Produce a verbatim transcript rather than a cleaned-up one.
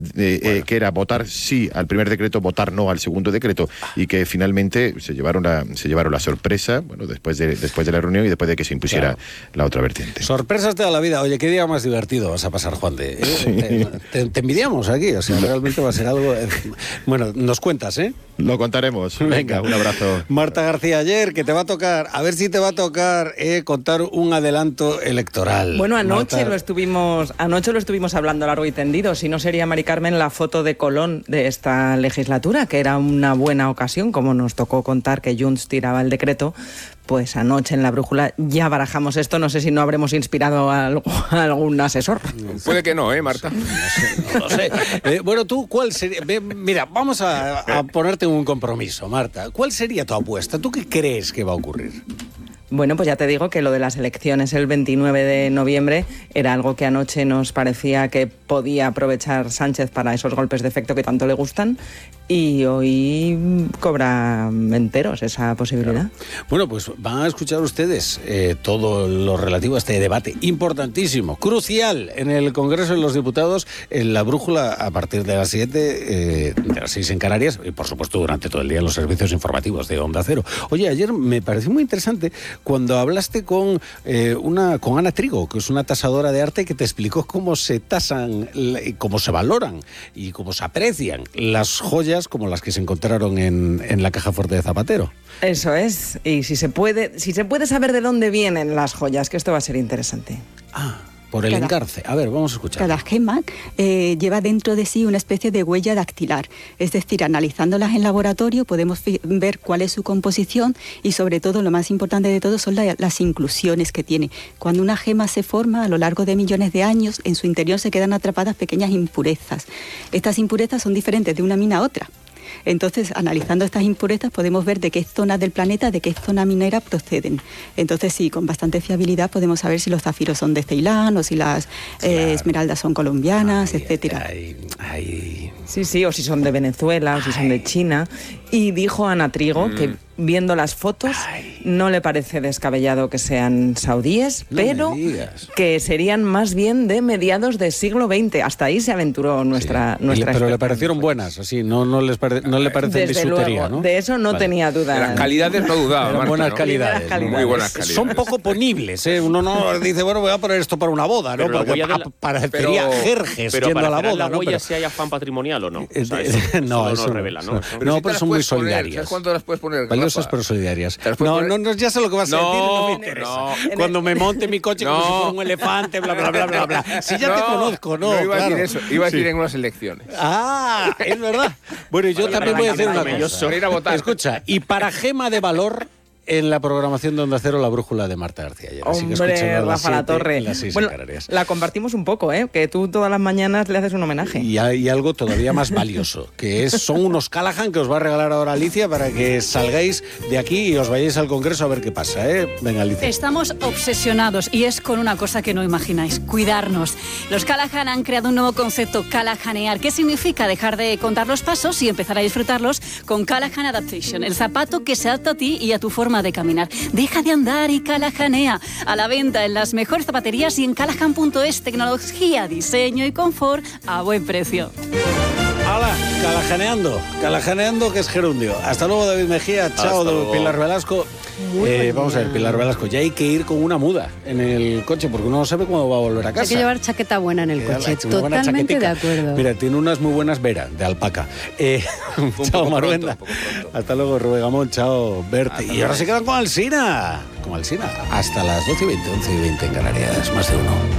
Eh, bueno. eh, que era votar sí al primer decreto, votar no al segundo decreto, y que finalmente se llevaron la, se llevaron la sorpresa, bueno, después de, después de la reunión y después de que se impusiera claro. la otra vertiente. Sorpresas de la vida. Oye, qué día más divertido vas a pasar, Juan de. ¿Eh? Sí. Te, te, te envidiamos aquí, o sea, realmente va a ser algo. Eh, bueno, nos cuentas, ¿eh? Lo contaremos. Venga, Venga, un abrazo. Marta García Ayer, que te va a tocar, a ver si te va a tocar eh, contar un adelanto electoral. Bueno, anoche Marta... lo estuvimos, anoche lo estuvimos hablando largo y tendido. Si no sería Mari Carmen la foto de Colón de esta legislatura, que era una buena ocasión, como nos tocó contar que Junts tiraba el decreto. Pues anoche en La Brújula ya barajamos esto. No sé si no habremos inspirado a, algo, a algún asesor. Puede que no, ¿eh, Marta? No sé, no lo sé. Eh, bueno, tú, ¿cuál sería? Mira, vamos a, a ponerte un compromiso, Marta. ¿Cuál sería tu apuesta? ¿Tú qué crees que va a ocurrir? Bueno, pues ya te digo que lo de las elecciones el veintinueve de noviembre era algo que anoche nos parecía que podía aprovechar Sánchez para esos golpes de efecto que tanto le gustan, y hoy cobra enteros esa posibilidad. Claro. Bueno, pues van a escuchar ustedes eh, todo lo relativo a este debate importantísimo, crucial, en el Congreso de los Diputados, en La Brújula, a partir de las siete, eh, de las seis en Canarias, y por supuesto durante todo el día en los servicios informativos de Onda Cero. Oye, ayer me pareció muy interesante cuando hablaste con eh, una con Ana Trigo, que es una tasadora de arte, que te explicó cómo se tasan, cómo se valoran y cómo se aprecian las joyas como las que se encontraron en, en la caja fuerte de Zapatero. Eso es, y si se puede, si se puede saber de dónde vienen las joyas, que esto va a ser interesante. Ah, por el cada, engarce. A ver, vamos a escuchar. Cada gema eh, lleva dentro de sí una especie de huella dactilar. Es decir, analizándolas en laboratorio podemos ver cuál es su composición y, sobre todo, lo más importante de todo son la, las inclusiones que tiene. Cuando una gema se forma a lo largo de millones de años, en su interior se quedan atrapadas pequeñas impurezas. Estas impurezas son diferentes de una mina a otra. Entonces, analizando estas impurezas podemos ver de qué zonas del planeta, de qué zona minera proceden. Entonces, sí, con bastante fiabilidad podemos saber si los zafiros son de Ceilán o si las claro. eh, esmeraldas son colombianas, ay, etcétera. Ay, ay. Sí, sí, o si son de Venezuela, o si ay. son de China. Y dijo Ana Trigo mm. que viendo las fotos ay. no le parece descabellado que sean saudíes, no pero que serían más bien de mediados del siglo veinte. Hasta ahí se aventuró nuestra sí. nuestra. Pero le parecieron buenas, así, no no les pare, no le parecen bisutería, ¿no? De eso no vale. tenía duda. De las calidades no dudaba, Marta, buenas ¿no? calidades, calidades. Muy buenas calidades. Son poco ponibles, ¿eh? Uno no dice, bueno, voy a poner esto para una boda, ¿no? Porque la... parecería pero... Jerjes pero yendo para a la boda, la ¿no? huella pero... si hay afán patrimonial o no. O sea, eso, eso, no, eso eso no revela, ¿no? Pero no, si pero son muy solidarias. ¿Sabes cuánto las puedes poner? Valiosas pero solidarias. No, poner... no, no, ya sé lo que vas a no, decir, no me interesa. No. Cuando me monte mi coche no. como si fuera un elefante, bla, bla, bla, bla, bla. Si ya no, te conozco, ¿no? No iba claro. a decir eso, iba a decir sí. en unas elecciones. Ah, es verdad. Bueno, y yo para también voy a decir una yo cosa. Para ir a votar. Escucha, y para gema de valor... en la programación de Onda Cero, La Brújula de Marta García Ayer. Así que Hombre, Rafa La Torre. Las seis bueno, en Canarias. La compartimos un poco, ¿eh? Que tú todas las mañanas le haces un homenaje. Y hay algo todavía más valioso, que es son unos Callahan que os va a regalar ahora Alicia para que salgáis de aquí y os vayáis al Congreso a ver qué pasa, ¿eh? Venga, Alicia. Estamos obsesionados y es con una cosa que no imagináis, cuidarnos. Los Callahan han creado un nuevo concepto, Callahanear, que significa dejar de contar los pasos y empezar a disfrutarlos con Callahan Adaptation, el zapato que se adapta a ti y a tu forma de caminar. Deja de andar y Callahanea. A la venta en las mejores zapaterías y en callahan punto es. Tecnología, diseño y confort a buen precio. ¡Hala! Callahaneando. Callahaneando, que es gerundio. Hasta luego, David Mejía. Chao, luego. Pilar Velasco. Eh, vamos a ver, Pilar Velasco, ya hay que ir con una muda en el coche porque uno no sabe cuándo va a volver a casa. Hay que llevar chaqueta buena en el que coche, totalmente de acuerdo. Mira, tiene unas muy buenas veras de alpaca. Eh, chao, Maruenda. Hasta luego, Rubén Gamón. Chao, Berti. Y ahora se quedan con Alsina. Con Alsina. Hasta las doce y veinte, once y veinte en Canarias. Más de uno.